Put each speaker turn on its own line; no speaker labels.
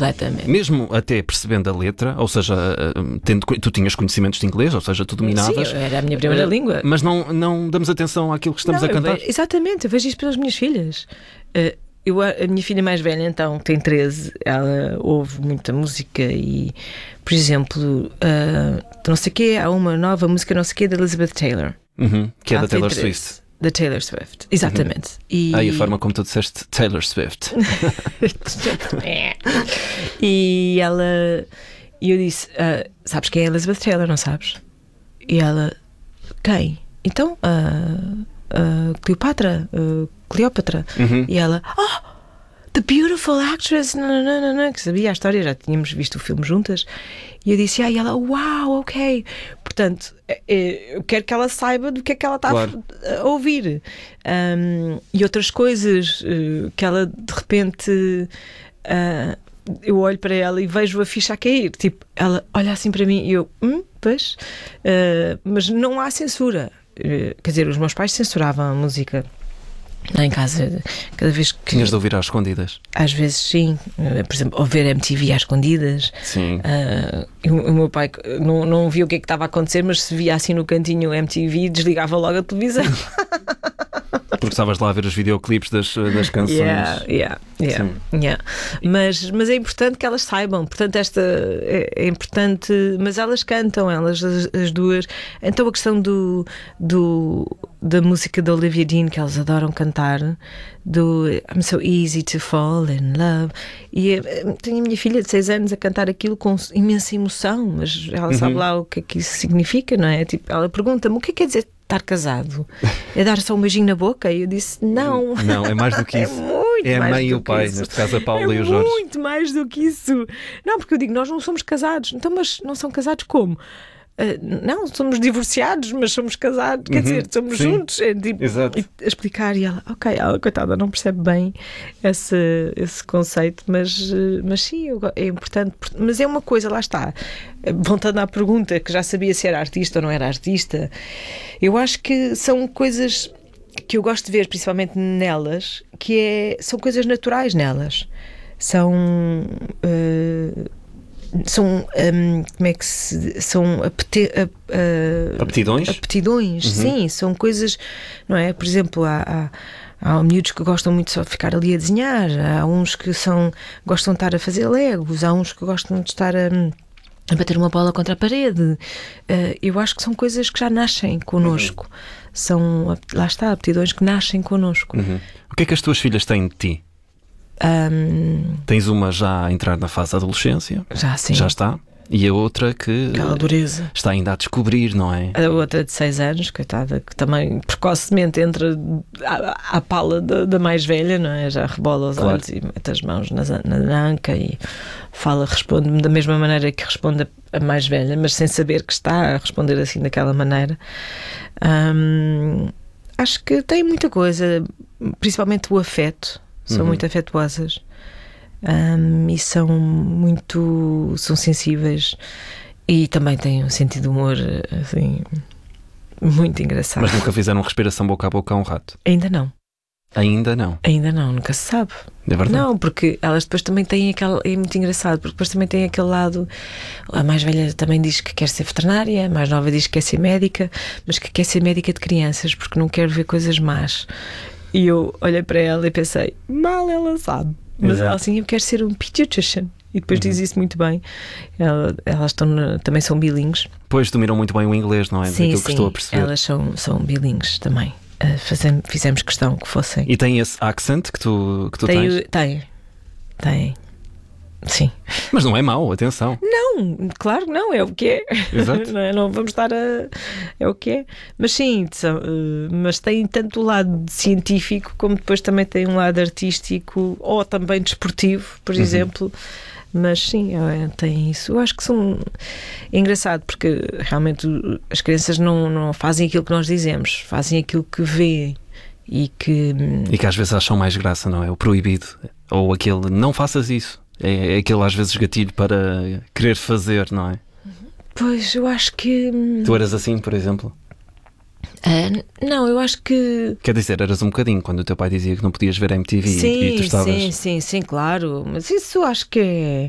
Completamente.
Mesmo até percebendo a letra, ou seja, tu tinhas conhecimentos de inglês, ou seja, tu dominavas.
Sim, era a minha primeira língua.
Mas não damos atenção àquilo que estamos a cantar.
Exatamente, eu vejo isto pelas minhas filhas. A minha filha mais velha, então, tem 13, ela ouve muita música e, por exemplo, não sei o quê, há uma nova música, não sei o quê, da Elizabeth Taylor.
Que é da Taylor Swift.
Da Taylor Swift, exatamente. E
a forma como tu disseste Taylor Swift.
E eu disse, sabes quem é a Elizabeth Taylor, não sabes? E ela, quem? Então, Cleopatra. E ela, the beautiful actress, que sabia a história, já tínhamos visto o filme juntas. E eu disse, e ela, uau, ok. Portanto, eu quero que ela saiba do que é que ela está a ouvir. E outras coisas que ela, de repente, eu olho para ela e vejo a ficha a cair. Tipo, ela olha assim para mim e eu, pois. Mas não há censura. Quer dizer, os meus pais censuravam a música lá em casa, cada vez que...
Tinhas de ouvir às escondidas?
Às vezes sim, por exemplo, ouvir MTV às escondidas.
Sim.
O meu pai não via o que é que estava a acontecer, mas se via assim no cantinho MTV, desligava logo a televisão.
Porque estavas lá a ver os videoclipes das canções.
Yeah. Mas é importante que elas saibam. Portanto, esta é importante. Mas elas cantam, elas as duas. Então a questão da música da Olivia Dean, que elas adoram cantar, do I'm so easy to fall in love. E tenho a minha filha de 6 anos a cantar aquilo com imensa emoção, mas ela sabe lá o que é que isso significa, não é? Tipo, ela pergunta-me o que é que quer dizer estar casado? É dar só um beijinho na boca? E eu disse, não.
Não, é mais do que isso.
É
a mãe e o pai, neste caso a Paula e o Jorge.
É muito mais do que isso. Não, porque eu digo, nós não somos casados. Então, mas não são casados como? Não, somos divorciados, mas somos casados, quer dizer, somos juntos.
Exato.
E explicar, e ela, ok, ela, coitada, não percebe bem esse conceito, mas sim, é importante. Mas é uma coisa, lá está, voltando à pergunta, que já sabia se era artista ou não era artista, eu acho que são coisas que eu gosto de ver, principalmente nelas, são coisas naturais nelas. São como é que são
aptidões?
Aptidões, sim, são coisas, não é? Por exemplo, há miúdos que gostam muito só de ficar ali a desenhar, há uns que gostam de estar a fazer legos, há uns que gostam de estar a bater uma bola contra a parede. Eu acho que são coisas que já nascem connosco. São, lá está, aptidões que nascem connosco.
O que é que as tuas filhas têm de ti? Tens uma já a entrar na fase da adolescência?
Já, sim.
Já está. E a outra que
aquela dureza
está ainda a descobrir, não é?
A outra de 6 anos, coitada, que também precocemente entra à pala da mais velha, não é? Já rebola os olhos e mete as mãos na anca e responde-me da mesma maneira que responde a mais velha, mas sem saber que está a responder assim daquela maneira. Acho que tem muita coisa, principalmente o afeto. São muito afetuosas e são sensíveis e também têm um sentido de humor assim, muito engraçado.
Mas nunca fizeram respiração boca a boca a um rato?
Ainda não.
Ainda não?
Ainda não, nunca se sabe.
É verdade?
Não, porque elas depois também têm é muito engraçado, porque depois também tem aquele lado, a mais velha também diz que quer ser veterinária, a mais nova diz que quer ser médica, mas que quer ser médica de crianças porque não quer ver coisas más. E eu olhei para ela e pensei, mal ela sabe. Mas ela assim, eu quero ser um pediatrician. E depois diz isso muito bem. Elas também são bilingues.
Pois, dominam muito bem o inglês, não é?
Sim,
que estou a perceber.
Elas são bilingues também. Fizemos questão que fossem.
E tem esse accent que tu tens?
Tem. Sim.
Mas não é mau, atenção.
Não, claro que não, é o que é.
Exato.
Não vamos estar a... É o que é. Mas sim, mas tem tanto o lado científico como depois também tem um lado artístico ou também desportivo, por exemplo. Mas sim, tem isso. Eu acho que é engraçado porque realmente as crianças não fazem aquilo que nós dizemos, fazem aquilo que vêem. E que
às vezes acham mais graça, não é? O proibido. Ou aquele não faças isso. É aquele às vezes gatilho para querer fazer, não é?
Pois, eu acho que...
Tu eras assim, por exemplo?
Não, eu acho que...
Quer dizer, eras um bocadinho quando o teu pai dizia que não podias ver a MTV e tu estavas...
Sim, claro. Mas isso eu acho que é...